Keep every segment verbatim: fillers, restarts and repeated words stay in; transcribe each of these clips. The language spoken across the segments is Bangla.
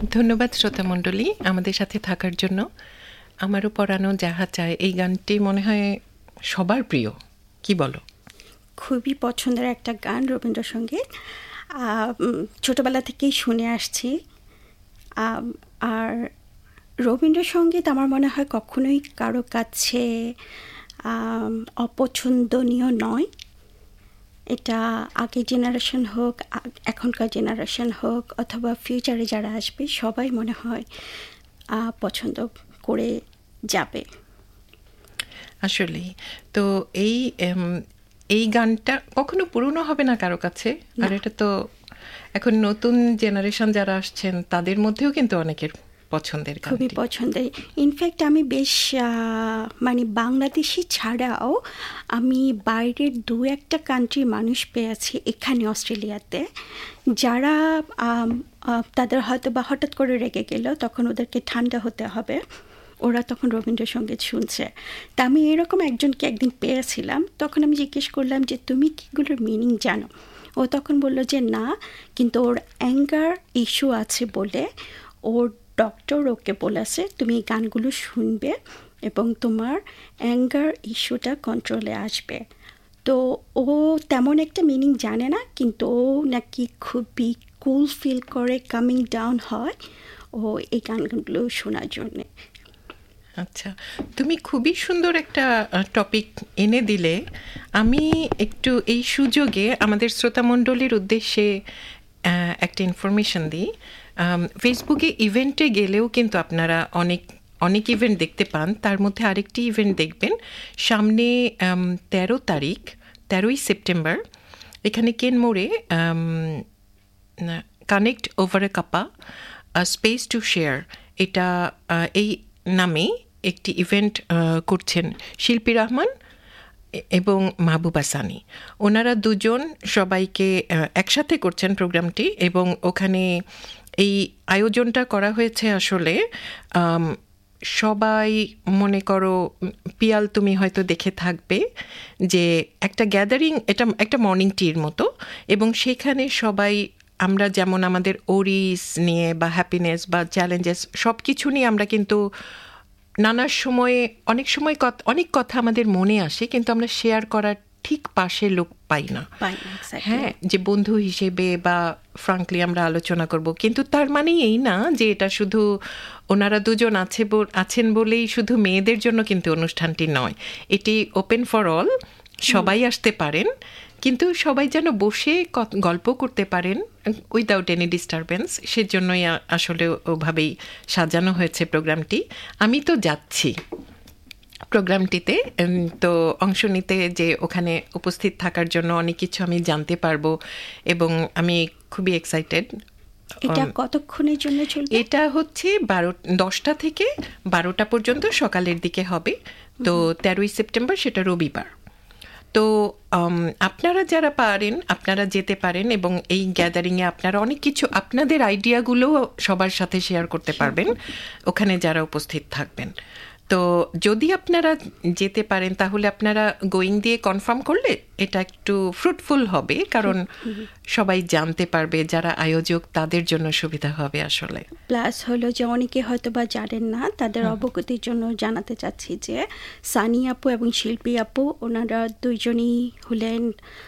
ধন্যবাদ শ্রোতামণ্ডলী আমাদের সাথে থাকার জন্য। আমারও পরানো যাহা চায় এই গানটি মনে হয় সবার প্রিয়, কি বলো? খুবই পছন্দের একটা গান রবীন্দ্রসঙ্গীত, ছোটবেলা থেকেই শুনে আসছি। আর রবীন্দ্রসঙ্গীত আমার মনে হয় কখনোই কারো কাছে অপছন্দনীয় নয়। এটা আগের জেনারেশন হোক, এখনকার জেনারেশন হোক, অথবা ফিউচারে যারা আসবে সবাই মনে হয় পছন্দ করে যাবে। আসলেই তো এই এই গানটা কখনো পুরনো হবে না কারো কাছে। আর এটা তো এখন নতুন জেনারেশন যারা আসছেন তাদের মধ্যেও কিন্তু অনেকের পছন্দের গান, খুবই পছন্দের। ইনফ্যাক্ট আমি বেশ মানে বাংলাদেশি ছাড়াও আমি বাইরের দু একটা কান্ট্রির মানুষ পেয়েছি এখানে অস্ট্রেলিয়াতে, যারা তাদের হয়তো বা হঠাৎ করে রেগে গেল, তখন ওদেরকে ঠান্ডা হতে হবে, ওরা তখন রবীন্দ্রসঙ্গীত শুনছে। তা আমি এরকম একজনকে একদিন পেয়েছিলাম, তখন আমি জিজ্ঞেস করলাম যে তুমি কিগুলোর মিনিং জানো? ও তখন বলল যে না, কিন্তু ওর অ্যাঙ্গার ইস্যু আছে বলে ওর ডক্টর ওকে বলেছে তুমি এই গানগুলো শুনবে এবং তোমার অ্যাঙ্গার ইস্যুটা কন্ট্রোলে আসবে। তো ও তেমন একটা মিনিং জানে না, কিন্তু ও নাকি খুবই কুল ফিল করে, কামিং ডাউন হয় ও এই গানগুলো শোনার জন্যে। আচ্ছা, তুমি খুবই সুন্দর একটা টপিক এনে দিলে। আমি একটু এই সুযোগে আমাদের শ্রোতামণ্ডলীর উদ্দেশ্যে একটা ইনফরমেশন দিই। ফেসবুকে ইভেন্টে গেলেও কিন্তু আপনারা অনেক অনেক ইভেন্ট দেখতে পান। তার মধ্যে আরেকটি ইভেন্ট দেখবেন সামনে তেরো তারিখ তেরোই সেপ্টেম্বর এখানে কেনমোড়ে কানেক্ট ওভার এ কাপা স্পেস টু শেয়ার, এটা এই নামে একটি ইভেন্ট করছেন শিল্পী রহমান এবং মাহবুবা সানি। ওনারা দুজন সবাইকে একসাথে করছেন প্রোগ্রামটি, এবং ওখানে এই আয়োজনটা করা হয়েছে আসলে সবাই মনে করো পিয়াল তুমি হয়তো দেখে থাকবে যে একটা গ্যাদারিং, এটা একটা মর্নিং টির মতো, এবং সেখানে সবাই আমরা যেমন আমাদের ওরিস নিয়ে বা হ্যাপিনেস বা চ্যালেঞ্জেস সব কিছু নিয়ে আমরা কিন্তু নানা সময়ে অনেক সময় অনেক কথা আমাদের মনে আসে, কিন্তু আমরা শেয়ার করার ঠিক পাশে লোক পাই না। হ্যাঁ, যে বন্ধু হিসেবে বা ফ্রাঙ্কলি আমরা আলোচনা করব, কিন্তু তার মানে এই না যে এটা শুধু ওনারা দুজন আছে আছেন বলেই শুধু মেয়েদের জন্য কিন্তু অনুষ্ঠানটি নয়, এটি ওপেন ফর অল, সবাই আসতে পারেন, কিন্তু সবাই যেন বসে গল্প করতে পারেন উইদাউট এনি ডিস্টারবেন্স, সেজন্যই আসলে ওভাবেই সাজানো হয়েছে প্রোগ্রামটি। আমি তো যাচ্ছি প্রোগ্রামটিতে, তো অংশ নিতে, যে ওখানে উপস্থিত থাকার জন্য অনেক কিছু আমি জানতে পারবো, এবং আমি খুবই এক্সাইটেড। এটা কতক্ষণের জন্য চলবে? এটা হচ্ছে বারো দশটা থেকে বারোটা পর্যন্ত সকালের দিকে হবে। তো তেরোই সেপ্টেম্বর, সেটা রবিবার। তো আপনারা যারা পারেন আপনারা যেতে পারেন, এবং এই গ্যাদারিংয়ে আপনারা অনেক কিছু আপনাদের আইডিয়াগুলো সবার সাথে শেয়ার করতে পারবেন ওখানে যারা উপস্থিত থাকবেন। তো যদি আপনারা যেতে পারেন তাহলে আপনারা গোয়িং দিয়ে কনফার্ম করলে এটা একটু ফ্রুটফুল হবে, কারণ সবাই জানতে পারবে, যারা আয়োজক তাদের জন্য সুবিধা হবে আসলে। প্লাস হলো যে অনেকে হয়তো বা জানেন না, তাদের অবগতির জন্য জানাতে চাচ্ছি যে সানি আপু এবং শিল্পী আপু ওনারা দুইজনই হলেন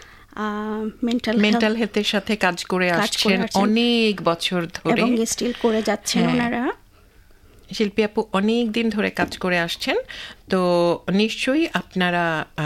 মেন্টাল মেন্টাল হেলথের সাথে কাজ করে আসছেন অনেক বছর ধরে, এবং স্টিল করে যাচ্ছেন ওনারা। শিল্পী আপু অনেক দিন ধরে কাজ করে আসছেন। তো নিশ্চয়ই আপনারা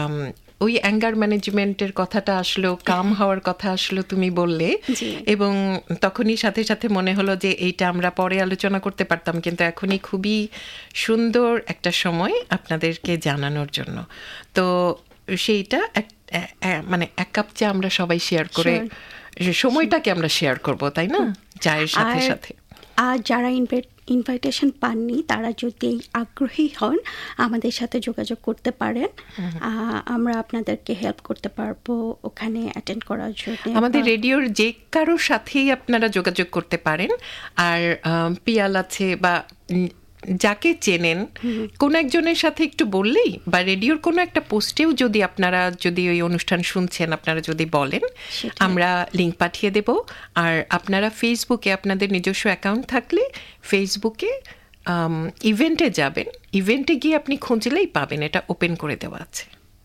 ওই অ্যাঙ্গার ম্যানেজমেন্টের কথাটা আসলো, কাম হওয়ার কথা আসলো তুমি বললে, এবং তখনই সাথে সাথে মনে হলো যে এইটা আমরা পরে আলোচনা করতে পারতাম, কিন্তু এখনই খুবই সুন্দর একটা সময় আপনাদেরকে জানানোর জন্য। তো সেইটা মানে এক কাপ চা আমরা সবাই শেয়ার করে সময়টাকে আমরা শেয়ার করব, তাই না, চায়ের সাথে সাথে। আর যারা ইনভাইটেশন পাননি তারা যদি আগ্রহী হন আমাদের সাথে যোগাযোগ করতে পারেন, আমরা আপনাদেরকে হেল্প করতে পারবো ওখানে অ্যাটেন্ড করার জন্য। আমাদের রেডিওর যে কারোর সাথেই আপনারা যোগাযোগ করতে পারেন। আর পিয়াল আছে বা যাকে চেনেন কোন একজনের সাথে একটু বললেই, বা রেডিওর কোনো একটা পোস্টেও যদি আপনারা যদি ওই অনুষ্ঠান শুনছেন আপনারা যদি বলেন, আমরা লিঙ্ক পাঠিয়ে দেব। আর আপনারা ফেসবুকে আপনাদের নিজস্ব অ্যাকাউন্ট থাকলে ফেসবুকে ইভেন্টে যাবেন, ইভেন্টে গিয়ে আপনি খুঁজলেই পাবেন, এটা ওপেন করে দেওয়া আছে।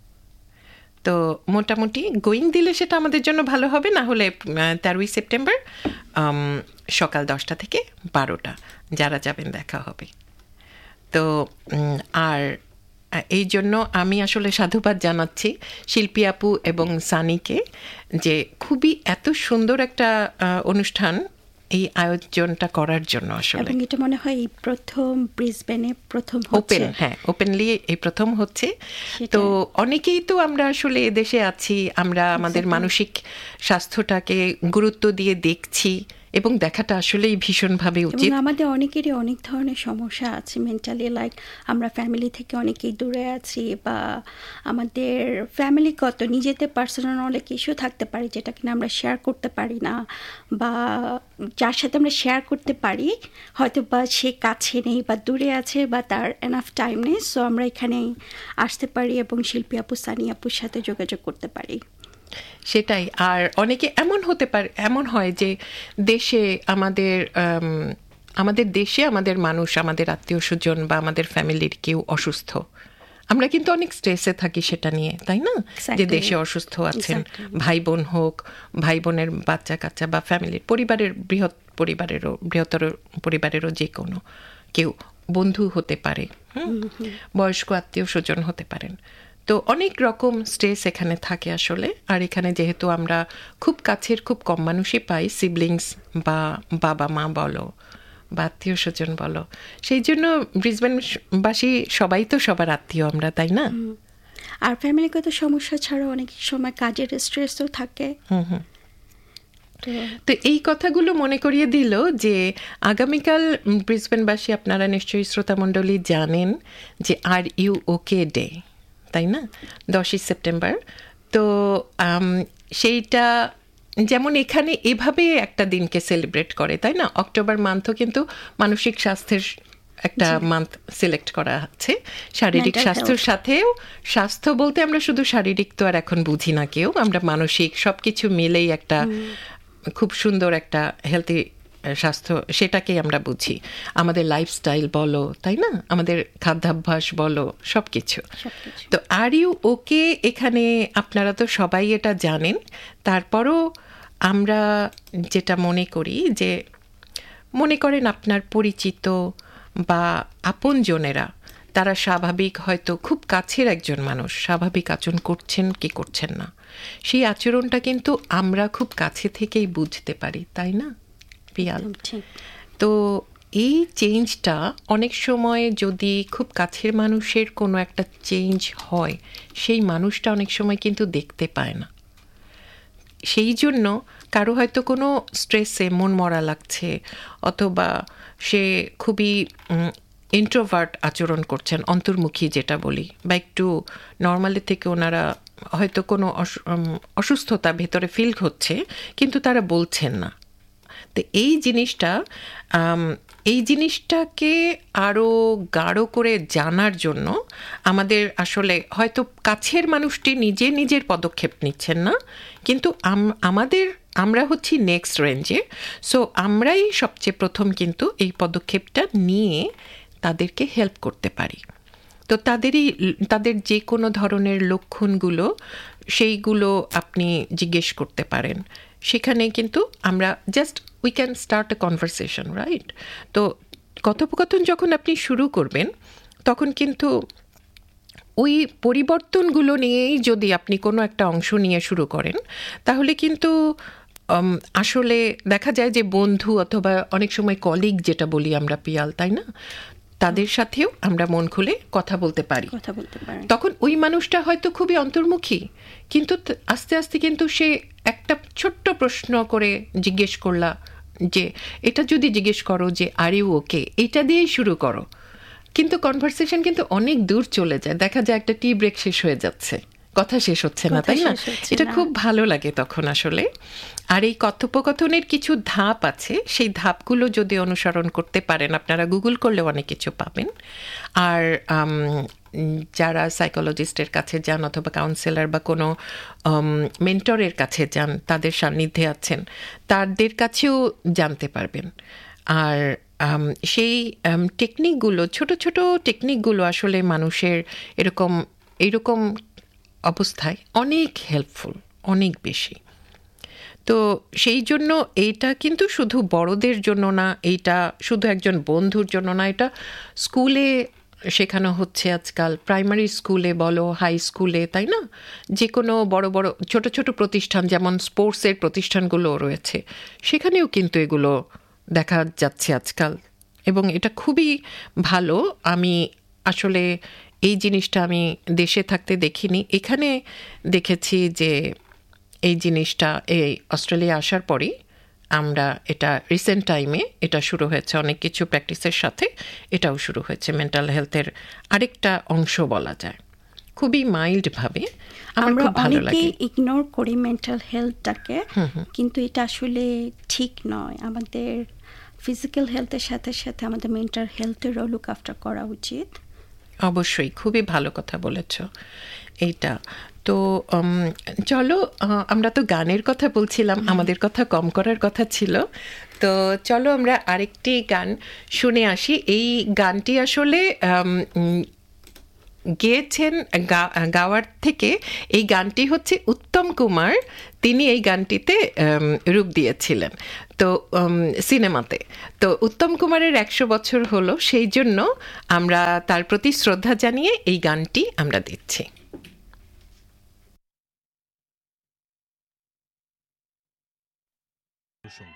তো মোটামুটি গোয়িং দিলে সেটা আমাদের জন্য ভালো হবে, না হলে তেরোই সেপ্টেম্বর সকাল দশটা থেকে বারোটা যারা যাবেন দেখা হবে। তো আর এই জন্য আমি আসলে সাধুবাদ জানাচ্ছি শিল্পী আপু এবং সানিকে, যে খুবই এত সুন্দর একটা অনুষ্ঠান এই আয়োজনটা করার জন্য। আসলে এটা মনে হয় এই প্রথম ব্রিসবেনে প্রথম ওপেন, হ্যাঁ ওপেনলি এই প্রথম হচ্ছে। তো অনেকেই তো আমরা আসলে এদেশে আছি, আমরা আমাদের মানসিক স্বাস্থ্যটাকে গুরুত্ব দিয়ে দেখছি এবং দেখাটা আসলেই ভীষণভাবে উচিত। আমাদের অনেকেরই অনেক ধরনের সমস্যা আছে মেন্টালি, লাইক আমরা ফ্যামিলি থেকে অনেকেই দূরে আছি, বা আমাদের ফ্যামিলিগত নিজেদের পার্সোনাল অনেক ইস্যু থাকতে পারে যেটা কিনা আমরা শেয়ার করতে পারি না, বা যার সাথে আমরা শেয়ার করতে পারি হয়তো বা সে কাছে নেই বা দূরে আছে বা তার এনাফ টাইম নেই। সো আমরা এখানে আসতে পারি এবং শিল্পী আপু সানি আপুর সাথে যোগাযোগ করতে পারি। সেটাই। আর অনেকে এমন হতে পারে, এমন হয় যে দেশে আমাদের আমাদের দেশে আমাদের মানুষ, আমাদের আত্মীয় স্বজন বা আমাদের ফ্যামিলির কেউ অসুস্থ, আমরা কিন্তু অনেক স্ট্রেসে থাকি সেটা নিয়ে, তাই না? যে দেশে অসুস্থ আছেন, ভাই বোন হোক, ভাই বোনের বাচ্চা কাচ্চা বা ফ্যামিলির পরিবারের বৃহৎ পরিবারেরও বৃহত্তর পরিবারেরও যে কোনো কেউ, বন্ধু হতে পারে, হুম বয়স্ক আত্মীয় স্বজন হতে পারেন। তো অনেক রকম স্ট্রেস এখানে থাকে আসলে। আর এখানে যেহেতু আমরা খুব কাছের খুব কম মানুষই পাই, সিবলিংস বা বাবা মা বলো বা আত্মীয় স্বজন বলো, সেই জন্য ব্রিসবেনবাসী সবাই তো সবার আত্মীয় আমরা, তাই না? আর ফ্যামিলিগত সমস্যা ছাড়াও অনেক সময় কাজের স্ট্রেসও থাকে। হুম হুম তো এই কথাগুলো মনে করিয়ে দিল যে আগামীকাল ব্রিসবেনবাসী আপনারা নিশ্চয়ই শ্রোতামণ্ডলী জানেন যে আর ইউ ওকে ডে, তাই না? দশই সেপ্টেম্বর। তো সেইটা যেমন এখানে এভাবে একটা দিনকে সেলিব্রেট করে, তাই না? অক্টোবর মান্থও কিন্তু মানসিক স্বাস্থ্যের একটা মান্থ সিলেক্ট করা আছে। শারীরিক স্বাস্থ্যের সাথেও, স্বাস্থ্য বলতে আমরা শুধু শারীরিক তো আর এখন বুঝি না কেউ, আমরা মানসিক সব কিছু মিলেই একটা খুব সুন্দর একটা হেলদি স্বাস্থ্য, সেটাকেই আমরা বুঝি। আমাদের লাইফস্টাইল বলো, তাই না? আমাদের খাদ্যাভ্যাস বলো, সব কিছু। তো আর ইউ ওকে এখানে আপনারা তো সবাই এটা জানেন, তারপরও আমরা যেটা মনে করি যে মনে করেন আপনার পরিচিত বা আপনজনেরা তারা স্বাভাবিক, হয়তো খুব কাছের একজন মানুষ স্বাভাবিক আচরণ করছেন কি করছেন না, সেই আচরণটা কিন্তু আমরা খুব কাছে থেকেই বুঝতে পারি, তাই না পিয়াল? তো এই চেঞ্জটা অনেক সময় যদি খুব কাছের মানুষের কোনো একটা চেঞ্জ হয়, সেই মানুষটা অনেক সময় কিন্তু দেখতে পায় না। সেই জন্য কারো হয়তো কোনো স্ট্রেসে মন মরা লাগছে, অথবা সে খুবই ইন্ট্রোভার্ট আচরণ করছেন, অন্তর্মুখী যেটা বলি, বা একটু নর্মালি থেকে ওনারা হয়তো কোনো অসুস্থতা ভেতরে ফিল হচ্ছে কিন্তু তারা বলছেন না। তো এই জিনিসটা এই জিনিসটাকে আরও গাঢ় করে জানার জন্য আমাদের আসলে হয়তো কাছের মানুষটি নিজে নিজের পদক্ষেপ নিচ্ছেন না, কিন্তু আমাদের আমরা হচ্ছি নেক্সট রেঞ্জে। সো আমরাই সবচেয়ে প্রথম কিন্তু এই পদক্ষেপটা নিয়ে তাদেরকে হেল্প করতে পারি। তো তাদেরই তাদের যে কোনো ধরনের লক্ষণগুলো সেইগুলো আপনি জিজ্ঞেস করতে পারেন। সেখানে কিন্তু আমরা just we can start a conversation, right? তো কথোপকথন যখন আপনি শুরু করবেন তখন কিন্তু ওই পরিবর্তনগুলো নিয়েই যদি আপনি কোনো একটা অংশ নিয়ে শুরু করেন, তাহলে কিন্তু আসলে দেখা যায় যে বন্ধু অথবা অনেক সময় কলিগ যেটা বলি আমরা পিয়াল, তাই না, তাদের সাথেও আমরা মন খুলে কথা বলতে পারি। তখন ওই মানুষটা হয়তো খুবই অন্তর্মুখী, কিন্তু আস্তে আস্তে কিন্তু সে একটা ছোট্ট প্রশ্ন করে জিজ্ঞেস করলা, যে এটা যদি জিজ্ঞেস করো যে আর ইউ ওকে, এটা দিয়েই শুরু করো, কিন্তু কনভারসেশন কিন্তু অনেক দূর চলে যায়। দেখা যায় একটা টি ব্রেক শেষ হয়ে যাচ্ছে, কথা শেষ হচ্ছে না, কথা তাই না? শেষ হচ্ছে এটা না। খুব ভালো লাগে তখন আসলে। আর এই কথোপকথনের কিছু ধাপ আছে, সেই ধাপগুলো যদি অনুসরণ করতে পারেন, আপনারা গুগল করলেও অনেক কিছু পাবেন। আর আম, উম, যারা সাইকোলজিস্টের কাছে যান অথবা কাউন্সিলর বা কোনো মেন্টরের কাছে যান, তাদের সান্নিধ্যে আছেন, তাদের কাছেও জানতে পারবেন। আর আম, সেই আম, টেকনিকগুলো, ছোট ছোট টেকনিকগুলো আসলে মানুষের এরকম এরকম অবস্থায় অনেক হেল্পফুল, অনেক বেশি। তো সেই জন্য এইটা কিন্তু শুধু বড়দের জন্য না, এইটা শুধু একজন বন্ধুর জন্য না, এটা স্কুলে শেখানো হচ্ছে আজকাল, প্রাইমারি স্কুলে বলো, হাই স্কুলে, তাই না? যে কোনো বড় বড় ছোট ছোট প্রতিষ্ঠান, যেমন স্পোর্টসের প্রতিষ্ঠানগুলো রয়েছে, সেখানেও কিন্তু এগুলো দেখা যাচ্ছে আজকাল, এবং এটা খুবই ভালো। আমি আসলে এই জিনিসটা আমি দেশে থাকতে দেখিনি, এখানে দেখেছি যে এই জিনিসটা এই অস্ট্রেলিয়া আসার পরই আমরা এটা রিসেন্ট টাইমে এটা শুরু হয়েছে, অনেক কিছু প্র্যাকটিসের সাথে এটাও শুরু হয়েছে, মেন্টাল হেলথের আরেকটা অংশ বলা যায়, খুবই মাইল্ডভাবে। আমার আমরা খুব ভালো লাগে। অনেকেই ইগনোর করি মেন্টাল হেলথটাকে, কিন্তু এটা আসলে ঠিক নয়। আমাদের ফিজিক্যাল হেলথের সাথে সাথে আমাদের মেন্টাল হেলথেরও লুক আফটার করা উচিত। অবশ্যই, খুবই ভালো কথা বলেছ এইটা। তো উম, চলো, আহ, আমরা তো গানের কথা বলছিলাম, আমাদের কথা কম করার কথা ছিল, তো চলো আমরা আরেকটি গান শুনে আসি। এই গানটি আসলে আম, উম, গেয়েছেন গা- গাওয়ার থেকে, এই গানটি হচ্ছে উত্তম কুমার, তিনি এই গানটিতে আম, রূপ দিয়েছিলেন তো উম, সিনেমাতে। তো উত্তম কুমারের একশো বছর হলো, সেই জন্য আমরা তার প্রতি শ্রদ্ধা জানিয়ে এই গানটি আমরা দিচ্ছি। সঙ্গীত